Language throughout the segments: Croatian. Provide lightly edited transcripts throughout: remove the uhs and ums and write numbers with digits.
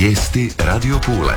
Vijesti Radio Pule.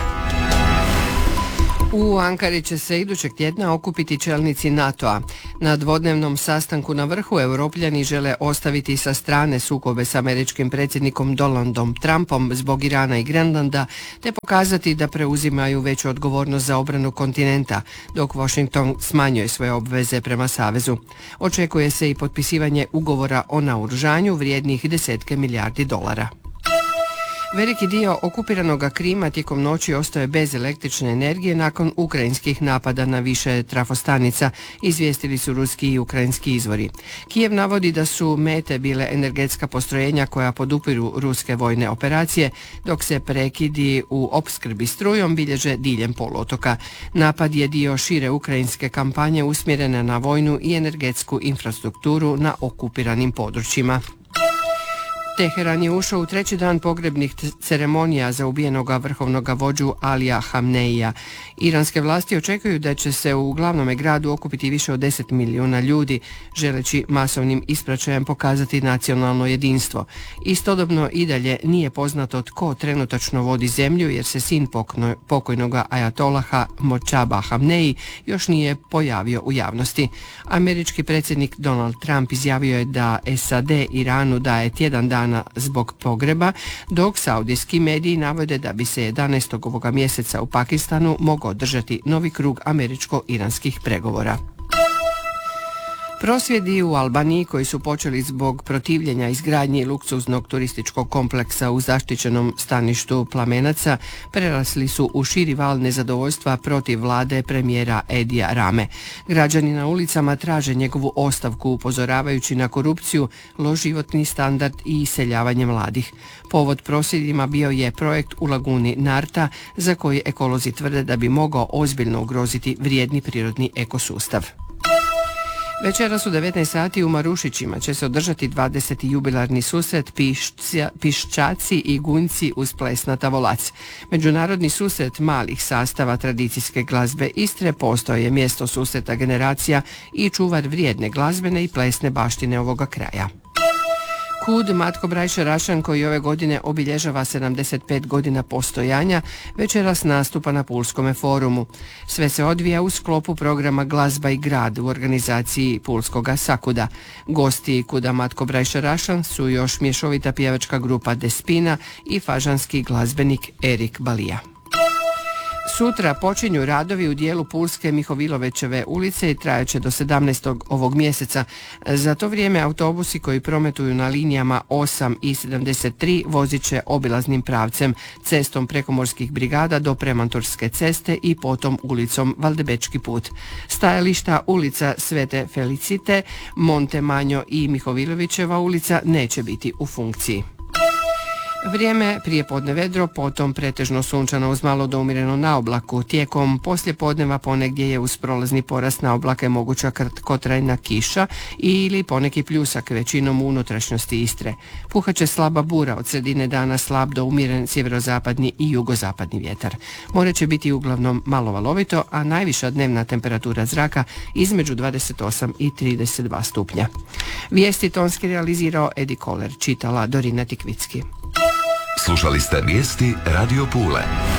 U Ankari će se idućeg tjedna okupiti čelnici NATO-a. Na dvodnevnom sastanku na vrhu Europljani žele ostaviti sa strane sukobe s američkim predsjednikom Donaldom Trumpom zbog Irana i Grenlanda, te pokazati da preuzimaju veću odgovornost za obranu kontinenta, dok Washington smanjuje svoje obveze prema savezu. Očekuje se i potpisivanje ugovora o naoružanju vrijednih desetke milijardi dolara. Veliki dio okupiranog Krima tijekom noći ostaje bez električne energije nakon ukrajinskih napada na više trafostanica, izvijestili su ruski i ukrajinski izvori. Kijev navodi da su mete bile energetska postrojenja koja podupiru ruske vojne operacije, dok se prekidi u opskrbi strujom bilježe diljem poluotoka. Napad je dio šire ukrajinske kampanje usmjerene na vojnu i energetsku infrastrukturu na okupiranim područjima. Teheran je ušao u treći dan pogrebnih ceremonija za ubijenoga vrhovnoga vođu Alija Hamneija. Iranske vlasti očekuju da će se u glavnome gradu okupiti više od 10 milijuna ljudi, želeći masovnim ispraćajem pokazati nacionalno jedinstvo. Istodobno i dalje nije poznato tko trenutačno vodi zemlju, jer se sin pokojnoga ajatolaha Močaba Hamneji još nije pojavio u javnosti. Američki predsjednik Donald Trump izjavio je da SAD Iranu daje tjedan dana zbog pogreba, dok saudijski mediji navode da bi se 11. ovoga mjeseca u Pakistanu mogao održati novi krug američko-iranskih pregovora. Prosvjedi u Albaniji koji su počeli zbog protivljenja izgradnji luksuznog turističkog kompleksa u zaštićenom staništu Plamenaca prerasli su u širi val nezadovoljstva protiv vlade premijera Edija Rame. Građani na ulicama traže njegovu ostavku, upozoravajući na korupciju, loš životni standard i iseljavanje mladih. Povod prosvjedima bio je projekt u laguni Narta, za koji ekolozi tvrde da bi mogao ozbiljno ugroziti vrijedni prirodni ekosustav. Večeras u 19 sati u Marušićima će se održati 20. jubilarni susret Piščaci i Gunjci uz ples na Tavolac. Međunarodni susret malih sastava tradicijske glazbe Istre postao je mjesto susreta generacija i čuvar vrijedne glazbene i plesne baštine ovoga kraja. KUD Matko Brajša Rašan, koji ove godine obilježava 75 godina postojanja, večeras nastupa na Pulskome forumu. Sve se odvija u sklopu programa Glazba i grad u organizaciji Pulskoga Sakuda. Gosti KUD-a Matko Brajša Rašan su još mješovita pjevačka grupa Despina i fažanski glazbenik Erik Balija. Sutra počinju radovi u dijelu Pulske Mihovilovićeve ulice i trajaće do 17. ovog mjeseca. Za to vrijeme autobusi koji prometuju na linijama 8 i 73 vozit će obilaznim pravcem, cestom prekomorskih brigada do Premanturske ceste i potom ulicom Valdebečki put. Stajališta ulica Svete Felicite, Monte Manjo i Mihovilovićeva ulica neće biti u funkciji. Vrijeme prije podne vedro, potom pretežno sunčano uz malo do umjereno na oblaku. Tijekom poslijepodneva ponegdje je uz prolazni porast na oblake moguća kratkotrajna kiša ili poneki pljusak, većinom u unutrašnjosti Istre. Puhaće slaba bura, od sredine dana slab do umjeren sjeverozapadni i jugozapadni vjetar. More će biti uglavnom malo valovito, a najviša dnevna temperatura zraka između 28 i 32 stupnja. Vijesti tonski realizirao Edi Koler, čitala Dorina Tikvicki. Slušali ste vijesti Radio Pule.